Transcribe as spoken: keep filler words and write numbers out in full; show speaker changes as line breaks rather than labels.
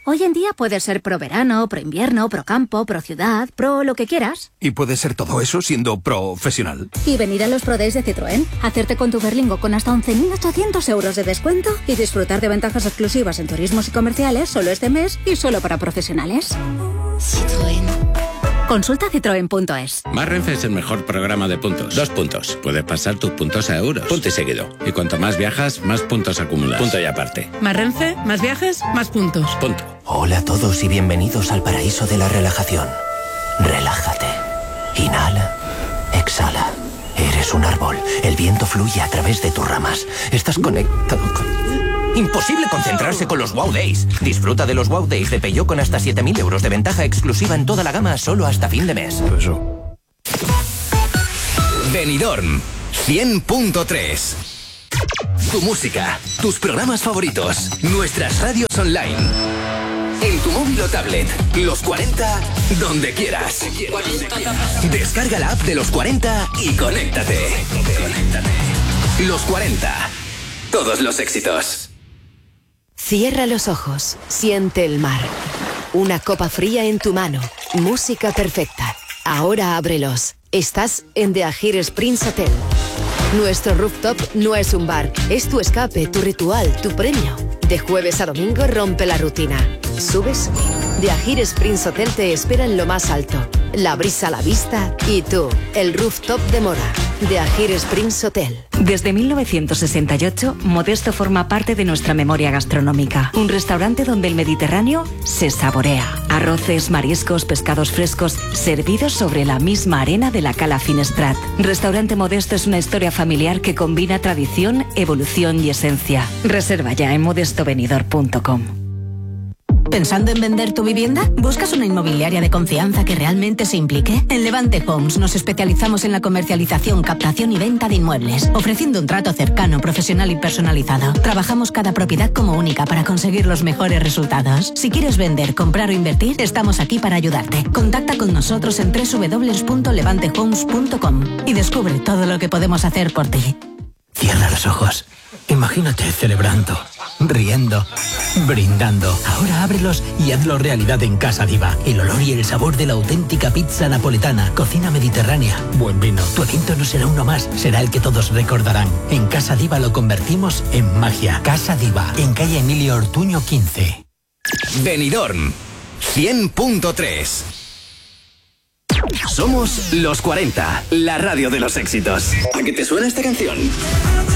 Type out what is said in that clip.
Hoy en día puedes ser pro verano, pro invierno, pro campo, pro ciudad, pro lo que quieras.
¿Y puede ser todo eso siendo profesional?
Y venir a los Pro Days de Citroën, hacerte con tu Berlingo con hasta once mil ochocientos euros de descuento y disfrutar de ventajas exclusivas en turismos y comerciales solo este mes y solo para profesionales. Citroën. Consulta citroen punto es.
Más Renfe es el mejor programa de puntos. Dos puntos. Puedes pasar tus puntos a euros. Punto y seguido. Y cuanto más viajas, más puntos acumulas. Punto y aparte.
Más Renfe, más viajes, más puntos.
Punto.
Hola a todos y bienvenidos al paraíso de la relajación. Relájate. Inhala. Exhala. Eres un árbol. El viento fluye a través de tus ramas. Estás conectado con... Imposible concentrarse con los Wow Days. Disfruta de los Wow Days de Peugeot con hasta siete mil euros de ventaja exclusiva en toda la gama solo hasta fin de mes.
Eso.
Benidorm cien punto tres. Tu música, tus programas favoritos, nuestras radios online. En tu móvil o tablet, los cuarenta, donde quieras. Descarga la app de los cuarenta y conéctate. Los cuarenta, todos los éxitos.
Cierra los ojos, siente el mar. Una copa fría en tu mano, música perfecta. Ahora ábrelos. Estás en The Ajires Prince Hotel. Nuestro rooftop no es un bar, es tu escape, tu ritual, tu premio. De jueves a domingo rompe la rutina. ¿Subes? The Ajires Prince Hotel te espera en lo más alto. La brisa a la vista y tú, el rooftop de moda. The Ajires Prince Hotel.
Desde mil novecientos sesenta y ocho, Modesto forma parte de nuestra memoria gastronómica. Un restaurante donde el Mediterráneo se saborea. Arroces, mariscos, pescados frescos, servidos sobre la misma arena de la Cala Finestrat. Restaurante Modesto es una historia familiar que combina tradición, evolución y esencia. Reserva ya en modesto benidorm punto com.
¿Pensando en vender tu vivienda? ¿Buscas una inmobiliaria de confianza que realmente se implique? En Levante Homes nos especializamos en la comercialización, captación y venta de inmuebles, ofreciendo un trato cercano, profesional y personalizado. Trabajamos cada propiedad como única para conseguir los mejores resultados. Si quieres vender, comprar o invertir, estamos aquí para ayudarte. Contacta con nosotros en doble u doble u doble u punto levante homes punto com y descubre todo lo que podemos hacer por ti.
Cierra los ojos. Imagínate celebrando, riendo, brindando. Ahora ábrelos y hazlo realidad en Casa Diva. El olor y el sabor de la auténtica pizza napoletana, cocina mediterránea, buen vino. Tu evento no será uno más, será el que todos recordarán. En Casa Diva lo convertimos en magia. Casa Diva, en calle Emilio Ortuño quince.
Benidorm cien punto tres. Somos los cuarenta, la radio de los éxitos. ¿A qué te suena esta canción?